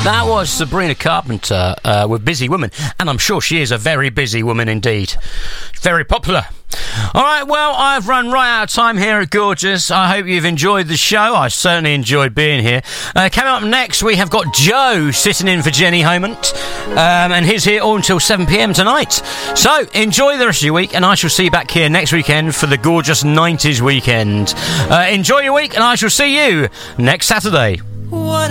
That was Sabrina Carpenter with Busy Woman, and I'm sure she is a very busy woman indeed. Very popular. All right, well, I've run right out of time here at Gorgeous. I hope you've enjoyed the show. I certainly enjoyed being here. Coming up next, we have got Joe sitting in for Jenny Homant, and he's here all until 7 p.m. tonight. So enjoy the rest of your week, and I shall see you back here next weekend for the Gorgeous 90s weekend. Enjoy your week, and I shall see you next Saturday.